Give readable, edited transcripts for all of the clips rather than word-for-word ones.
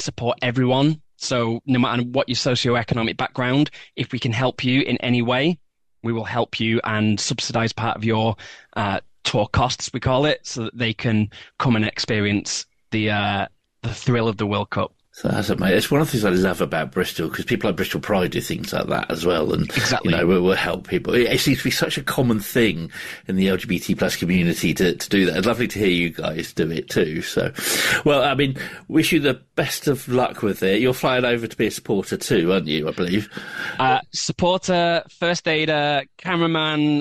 support everyone. So no matter what your socioeconomic background, if we can help you in any way, we will help you and subsidize part of your tour costs, we call it, so that they can come and experience the thrill of the World Cup. So that's it, mate. It's one of the things I love about Bristol, because people like Bristol Pride do things like that as well, and exactly. We'll help people. It seems to be such a common thing in the LGBT plus community to do that. It's lovely to hear you guys do it too. So, well, I mean, wish you the best of luck with it. You're flying over to be a supporter too, aren't you? I believe. Supporter, first aider, cameraman,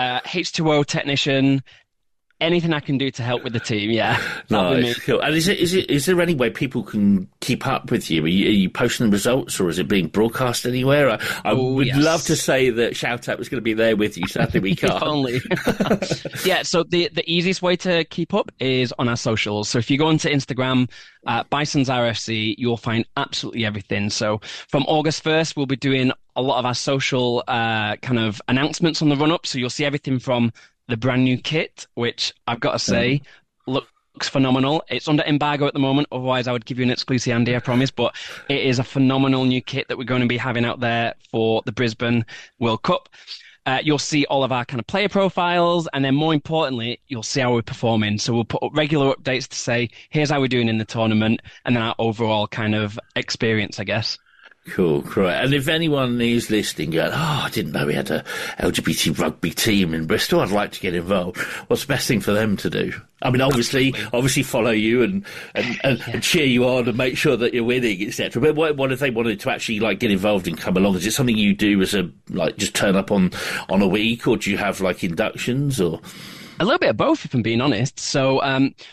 H2O technician. Anything I can do to help with the team, yeah. Nice, cool. And is there any way people can keep up with you? Are you posting the results, or is it being broadcast anywhere? I would love to say that Shout Out was going to be there with you. Sadly, we can't. If only. Yeah, so the easiest way to keep up is on our socials. So if you go onto Instagram, Bisons RFC, you'll find absolutely everything. So from August 1st, we'll be doing a lot of our social kind of announcements on the run-up. So you'll see everything from the brand new kit, which I've got to say looks phenomenal. It's under embargo at the moment, otherwise I would give you an exclusive, Andy, I promise. But it is a phenomenal new kit that we're going to be having out there for the Brisbane World Cup. You'll see all of our kind of player profiles, and then more importantly, you'll see how we're performing. So we'll put up regular updates to say, here's how we're doing in the tournament, and then our overall kind of experience, I guess. Cool, right. And if anyone is listening going, I didn't know we had a LGBT rugby team in Bristol, I'd like to get involved, what's the best thing for them to do? I mean, obviously follow you and cheer you on and make sure that you're winning, etc. But what if they wanted to actually get involved and come along? Is it something you do as just turn up on a week, or do you have inductions, or? A little bit of both, if I'm being honest. So,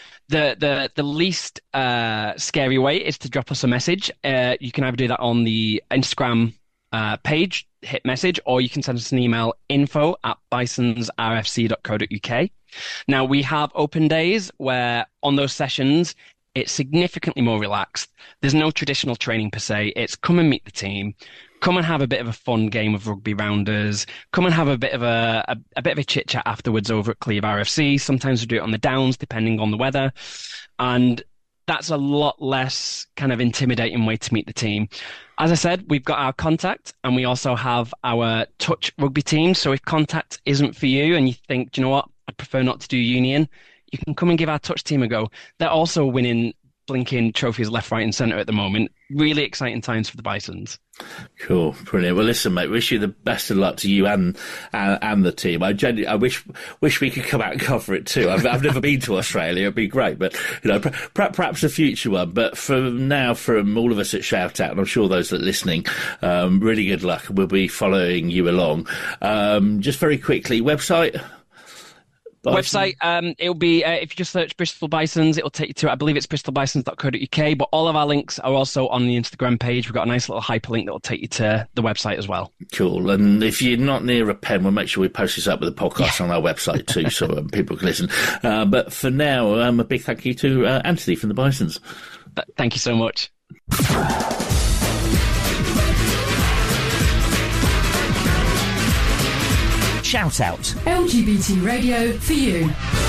The least scary way is to drop us a message. You can either do that on the Instagram page, hit message, or you can send us an email, info@bisonsrfc.co.uk. Now, we have open days where on those sessions, it's significantly more relaxed. There's no traditional training per se. It's come and meet the team. Come and have a bit of a fun game of rugby rounders. Come and have a bit of a chit chat afterwards over at Cleve RFC. Sometimes we do it on the Downs, depending on the weather, and that's a lot less kind of intimidating way to meet the team. As I said, we've got our contact, and we also have our touch rugby team. So if contact isn't for you, and you think, do you know what, I'd prefer not to do union, you can come and give our touch team a go. They're also winning blinking trophies left, right and centre at the moment. Really exciting times for the Bisons. Cool, brilliant. Well, listen, mate, wish you the best of luck to you and the team. I wish we could come out and cover it too. I've never been to Australia. It'd be great, but perhaps a future one. But for now, from all of us at Shout Out, and I'm sure those that are listening, really good luck. We'll be following you along. Just very quickly, website. Website, it'll be, if you just search Bristol Bisons, it'll take you to, I believe it's bristolbisons.co.uk, but all of our links are also on the Instagram page. We've got a nice little hyperlink that will take you to the website as well. Cool. And if you're not near a pen, we'll make sure we post this up with a podcast on our website too, so people can listen. But for now, a big thank you to Anthony from the Bisons. Thank you so much. Shout Out. LGBT radio for you.